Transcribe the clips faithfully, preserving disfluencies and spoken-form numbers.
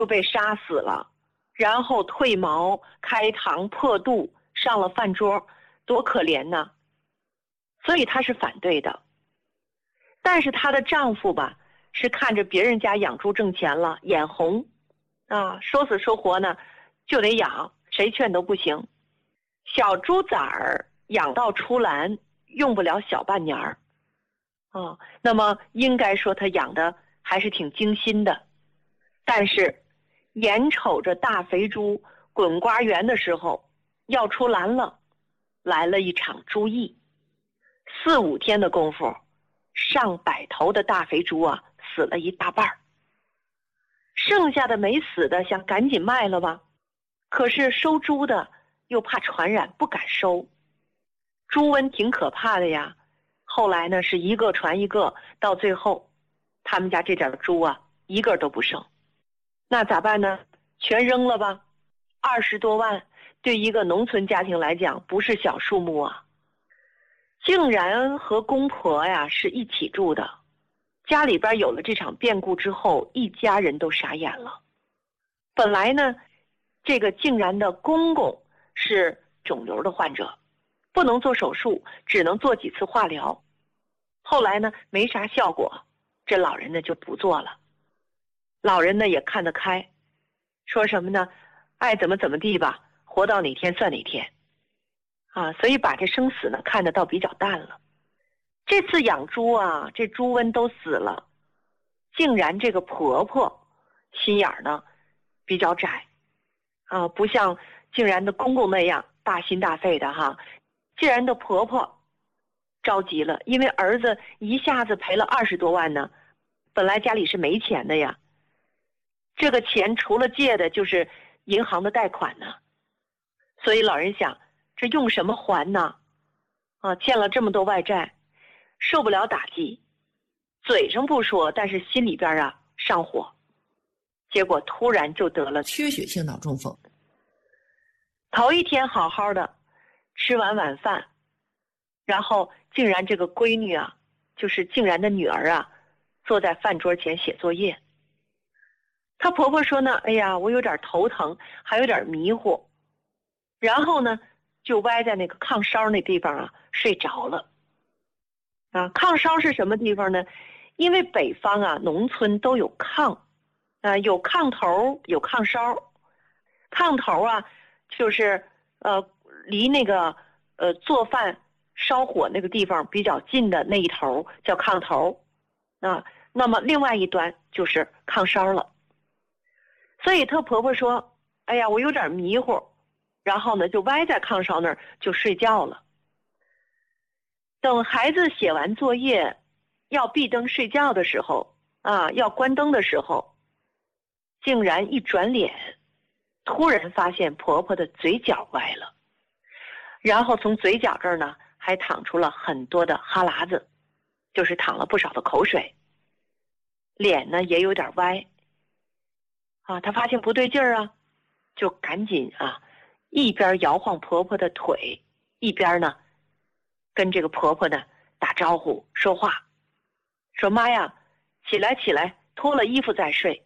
就被杀死了，然后褪毛、开膛破肚，上了饭桌，多可怜呐！所以她是反对的。但是她的丈夫吧，是看着别人家养猪挣钱了，眼红啊，说死说活呢就得养，谁劝都不行。小猪崽儿养到出栏，用不了小半年儿啊，那么应该说他养的还是挺精心的。但是眼瞅着大肥猪滚瓜园的时候要出栏了，来了一场猪疫。四五天的功夫，上百头的大肥猪啊死了一大半，剩下的没死的想赶紧卖了吧，可是收猪的又怕传染，不敢收。猪瘟挺可怕的呀，后来呢是一个传一个，到最后他们家这点猪啊一个都不剩。那咋办呢？全扔了吧。二十多万对一个农村家庭来讲不是小数目啊。竟然和公婆呀是一起住的，家里边有了这场变故之后，一家人都傻眼了。本来呢这个竟然的公公是肿瘤的患者，不能做手术，只能做几次化疗。后来呢没啥效果，这老人呢就不做了。老人呢也看得开，说什么呢？爱怎么怎么地吧，活到哪天算哪天啊，所以把这生死呢看得倒比较淡了。这次养猪啊，这猪瘟都死了，竟然这个婆婆心眼儿呢比较窄啊，不像竟然的公公那样大心大肺的哈。竟然的婆婆着急了，因为儿子一下子赔了二十多万呢，本来家里是没钱的呀，这个钱除了借的就是银行的贷款呢，所以老人想，这用什么还呢？啊，欠了这么多外债，受不了打击，嘴上不说，但是心里边啊上火，结果突然就得了缺血性脑中风。 头一天好好的吃完晚饭，然后竟然这个闺女啊，就是竟然的女儿啊，坐在饭桌前写作业。她婆婆说呢，哎呀，我有点头疼，还有点迷糊，然后呢就歪在那个炕梢那地方啊睡着了。啊，炕梢是什么地方呢？因为北方啊农村都有炕啊，有炕头有炕梢。炕头啊就是呃离那个呃做饭烧火那个地方比较近的那一头叫炕头啊，那么另外一端就是炕梢了。所以她婆婆说，哎呀，我有点迷糊，然后呢就歪在炕梢那儿就睡觉了。等孩子写完作业要闭灯睡觉的时候啊，要关灯的时候，竟然一转脸，突然发现婆婆的嘴角歪了，然后从嘴角这儿呢还淌出了很多的哈喇子，就是淌了不少的口水，脸呢也有点歪啊。她发现不对劲儿啊，就赶紧啊一边摇晃婆婆的腿，一边呢跟这个婆婆呢打招呼说话，说妈呀，起来起来，脱了衣服再睡。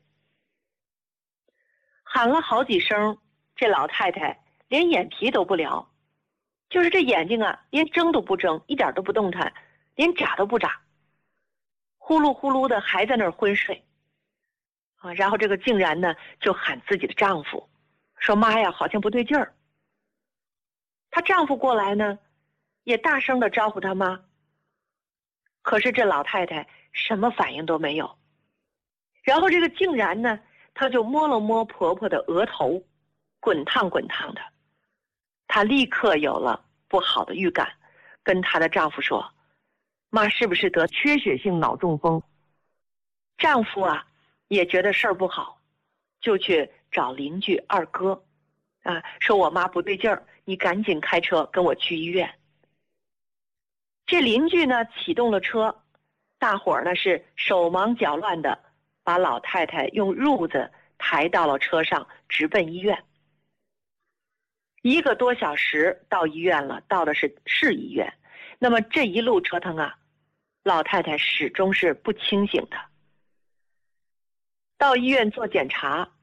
喊了好几声，这老太太连眼皮都不撩，就是这眼睛啊连睁都不睁，一点都不动弹，连眨都不眨，呼噜呼噜的还在那儿昏睡啊。然后这个竟然呢就喊自己的丈夫，说妈呀，好像不对劲儿。她丈夫过来呢也大声的招呼他妈，可是这老太太什么反应都没有。然后这个竟然呢她就摸了摸婆婆的额头，滚烫滚烫的。她立刻有了不好的预感，跟她的丈夫说，妈是不是得缺血性脑中风？丈夫啊也觉得事儿不好，就去找邻居二哥啊，说我妈不对劲儿，你赶紧开车跟我去医院。这邻居呢启动了车，大伙儿呢是手忙脚乱的把老太太用褥子抬到了车上，直奔医院。一个多小时到医院了，到的是市医院。那么这一路折腾啊，老太太始终是不清醒的。到医院做检查，